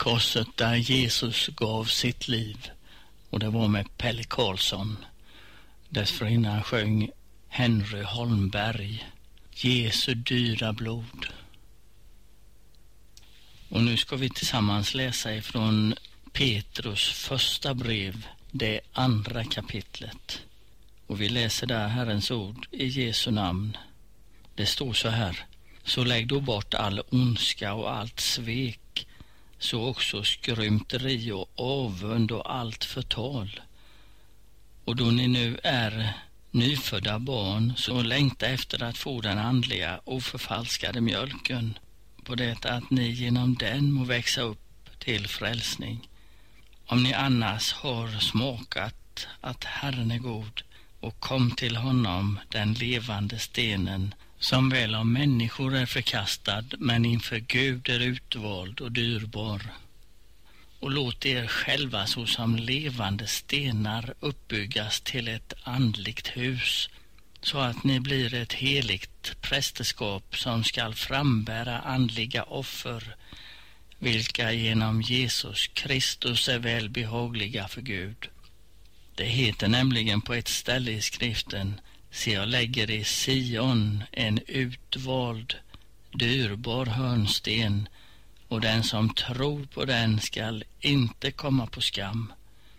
korset där Jesus gav sitt liv, och det var med Pelle Karlsson. Dessförinnan sjöng Henry Holmberg Jesu dyra blod. Och nu ska vi tillsammans läsa ifrån Petrus första brev, det 2:a kapitlet. Och vi läser där Herrens ord i Jesu namn. Det står så här: så lägg då bort all ondska och allt svek, så också skrymteri och avund och allt förtal. Och då ni nu är nyfödda barn, så längta efter att få den andliga oförfalskade mjölken, på det att ni genom den må växa upp till frälsning. Om ni annars har smakat att Herren är god, och kom till honom, den levande stenen, som väl av människor är förkastad, men inför Gud är utvald och dyrbar. Och låt er själva såsom levande stenar uppbyggas till ett andligt hus, så att ni blir ett heligt prästerskap som skall frambära andliga offer, vilka genom Jesus Kristus är välbehagliga för Gud. Det heter nämligen på ett ställe i skriften: se, jag lägger i Sion en utvald, dyrbar hörnsten, och den som tror på den skall inte komma på skam.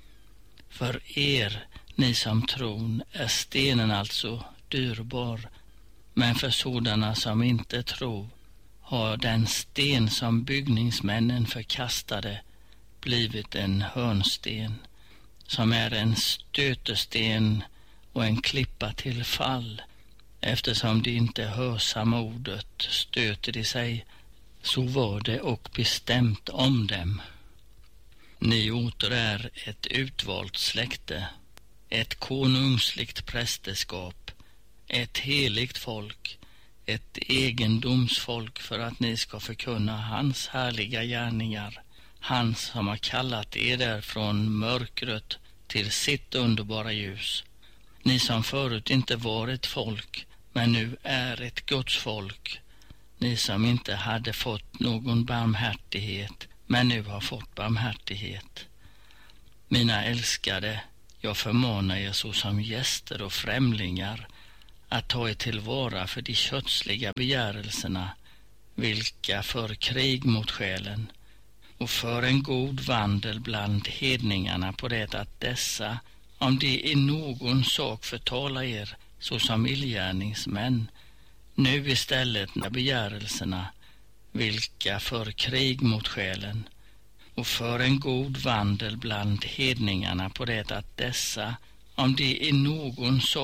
För er, ni som tron, är stenen alltså dyrbar, men för sådana som inte tror har den sten som byggningsmännen förkastade blivit en hörnsten, som är en stötesten och en klippa till fall. Eftersom de inte hörsamma ordet stöter de sig, så var det och bestämt om dem. Ni åter är ett utvalt släkte, ett konungsligt prästerskap, ett heligt folk, ett egendomsfolk, för att ni ska förkunna hans härliga gärningar, han som har kallat er där från mörkret till sitt underbara ljus. Ni som förut inte var ett folk, men nu är ett Guds folk. Ni som inte hade fått någon barmhärtighet, men nu har fått barmhärtighet. Mina älskade, jag förmanar er såsom gäster och främlingar att ta er tillvara för de kötsliga begärelserna, vilka för krig mot själen, och för en god vandel bland hedningarna, på det att dessa, om de i någon sak förtala er såsom illgärningsmän, nu istället när begärelserna, vilka för krig mot själen, och för en god vandel bland hedningarna, på det att dessa, om de i någon sak